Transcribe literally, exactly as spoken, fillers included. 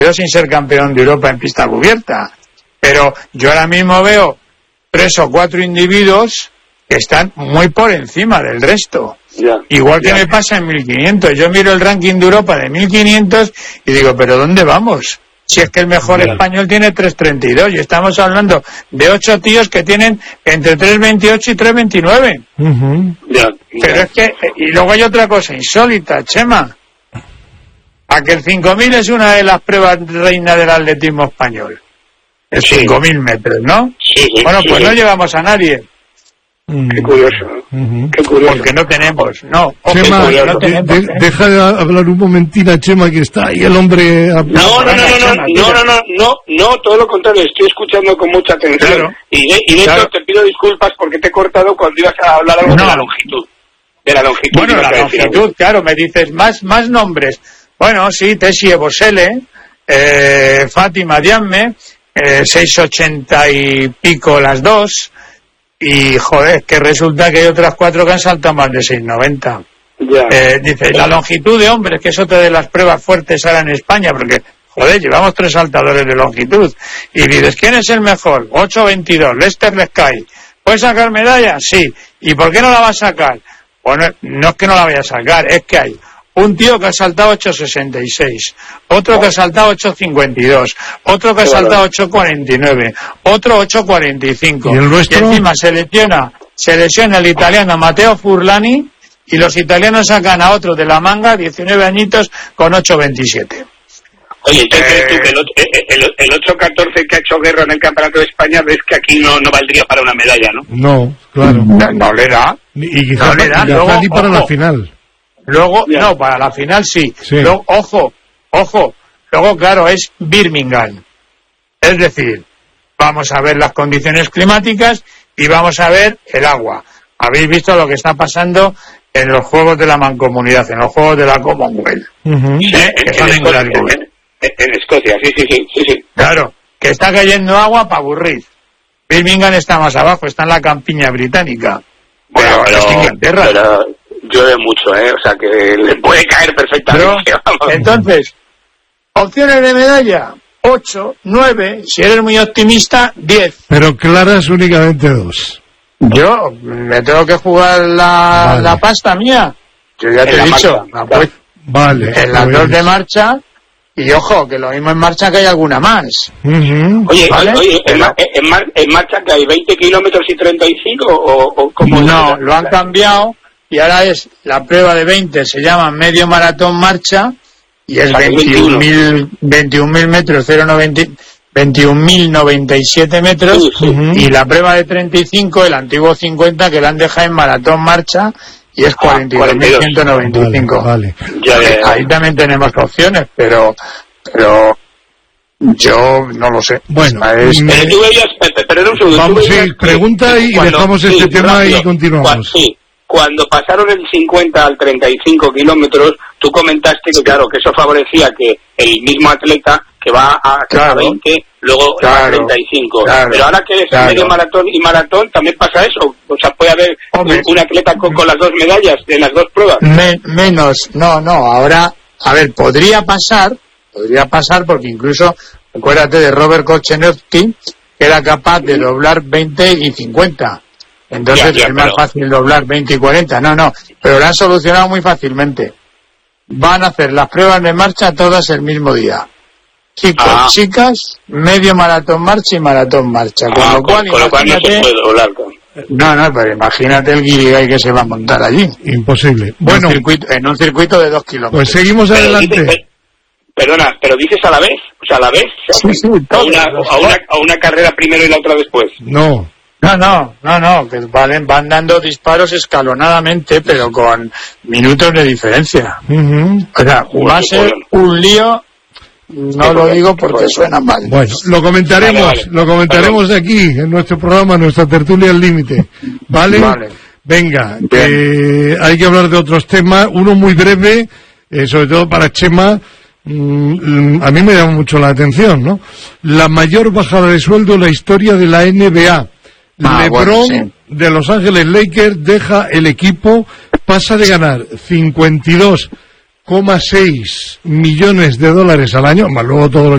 sin ser campeón de Europa en pista cubierta. Pero yo ahora mismo veo tres o cuatro individuos que están muy por encima del resto. Ya, Igual que ya. me pasa en mil quinientos. Yo miro el ranking de Europa de mil quinientos y digo, ¿pero dónde vamos? Si es que el mejor ya. español tiene tres treinta y dos y estamos hablando de ocho tíos que tienen entre tres veintiocho y tres veintinueve. Uh-huh. Ya, Pero ya. es que, y luego hay otra cosa insólita, Chema. A que el cinco mil es una de las pruebas reina del atletismo español. El Sí. cinco mil metros, ¿no? Sí, sí, Bueno, sí, pues sí. no llevamos a nadie. Qué curioso, Uh-huh. qué curioso. Porque no tenemos, no. Ojo, Chema, porque no de- tenemos, de- ¿eh? deja de hablar un momentín a Chema, que está ahí el hombre... a- No, no, no, no, no, Chema, no, tira. no, no, no, no, todo lo contrario, estoy escuchando con mucha atención. Claro. Y de, y de Claro. hecho te pido disculpas porque te he cortado cuando ibas a hablar algo No. de la longitud. De la longitud. Bueno, ibas la a decir longitud, algo. claro, me dices más más nombres. Bueno, sí, Tessie Ebosele, eh, Fátima Diame, eh, seis ochenta y pico las dos, y joder, que resulta que hay otras cuatro que han saltado más de seis noventa. Ya. Eh, dice, la longitud de hombres, que es otra de las pruebas fuertes ahora en España, porque, joder, llevamos tres saltadores de longitud. Y dices, ¿quién es el mejor? ocho veintidós, Lester Lescay. ¿Puede sacar medalla? Sí. ¿Y por qué no la va a sacar? Bueno, no es que no la vaya a sacar, es que hay un tío que ha saltado ocho sesenta y seis, otro que ha saltado ocho cincuenta y dos, otro que ha saltado ocho cuarenta y nueve, otro ocho cuarenta y cinco. ¿Y el nuestro? Y encima se lesiona, se lesiona el italiano Matteo Furlani, y los italianos sacan a otro de la manga, diecinueve añitos, con ocho veintisiete. Oye, ¿tú crees Eh, tú que el, ocho- el, el, el ocho catorce que ha hecho Guerra en el Campeonato de España ves que aquí no, no valdría para una medalla, ¿no? No, claro. No, no le da. Y quizás No le da, ni luego, para la ojo. final. Luego, Ya. no, para la final sí. Sí. Luego, ojo, ojo. Luego, claro, es Birmingham. Es decir, vamos a ver las condiciones climáticas y vamos a ver el agua. Habéis visto lo que está pasando en los Juegos de la Mancomunidad, en los Juegos de la Commonwealth. Uh-huh. ¿eh? Que son en Escocia, Glasgow. en, en Escocia, sí, sí, sí, sí, sí. Claro, que está cayendo agua para aburrir. Birmingham está más abajo, está en la campiña británica. Bueno, Pero es pero, Inglaterra. pero llueve mucho, ¿eh? O sea que le puede caer Pero, perfectamente. vamos. entonces, opciones de medalla, ocho, nueve, si eres muy optimista, diez. Pero claras únicamente dos. Yo me tengo que jugar la, Vale. la pasta mía. Yo ya En te he la dicho, marcha, pues, Vale. en las pues. dos de marcha, y ojo, que lo mismo en marcha que hay alguna más. Ujú. Oye, ¿vale? oye, ¿en, Pero- ma- en, mar- en marcha que hay veinte kilómetros y treinta y cinco o, o cómo? No, lo han cambiado y ahora es la prueba de veinte, se llama medio maratón marcha y es O sea, que veintiún mil metros, cero noventa veintiún mil noventa y siete metros, Sí, sí. Ujú. y la prueba de treinta y cinco, el antiguo cincuenta, que la han dejado en maratón marcha y es cuarenta y dos mil ciento noventa y cinco. Vale, vale. Ya, ya, ya. Ahí también tenemos opciones, pero pero yo no lo sé. Bueno, Es- me- Pero tú veías, pe- pero era un segundo, Vamos, tú veías sí, que pregunta y cuando- dejamos este tema rápido, y continuamos. cua- sí, cuando pasaron el cincuenta al treinta y cinco kilómetros, tú comentaste que claro, que eso favorecía que el mismo atleta que va a, Claro. a veinte, luego va a Claro, treinta y cinco. claro, Pero ahora que es claro. medio maratón y maratón, también pasa eso. O sea, puede haber Hombre. un, un atleta con, con las dos medallas en las dos pruebas. Me- menos, no, no, ahora, a ver, podría pasar, podría pasar porque incluso, acuérdate de Robert Kochenowski, que era capaz de doblar veinte y cincuenta. Entonces Ya, ya, es más pero- fácil doblar veinte y cuarenta. No, no, pero lo han solucionado muy fácilmente. Van a hacer las pruebas de marcha todas el mismo día. Chicos, Ah. chicas, medio maratón marcha y maratón marcha. Con Ah, lo cual, con lo cual no se imagínate, puede doblar. con- no, no, pero imagínate el guirigay que se va a montar allí. Imposible. Bueno, Bueno, en un circuito, en un circuito de dos kilómetros. pues seguimos Pero adelante. dices- per- perdona, pero dices a la vez, o sea, a la vez, Sí, sí, a, todos, una, los a, una, dos. a una carrera primero y la otra después. No, No, no, no, no, que valen, van dando disparos escalonadamente, pero con minutos de diferencia. ujú. O sea, va a ser un lío, no lo digo porque suena mal. Bueno, lo comentaremos, Vale, vale. lo comentaremos aquí en nuestro programa, nuestra tertulia al límite. ¿Vale? Vale. Venga, eh, hay que hablar de otros temas, uno muy breve, eh, sobre todo para Chema. Mm, mm, a mí me llama mucho la atención, ¿no? La mayor bajada de sueldo en la historia de la N B A. Ah, LeBron bueno, sí. de Los Ángeles Lakers deja el equipo, pasa de ganar cincuenta y dos coma seis millones de dólares al año, más luego todo lo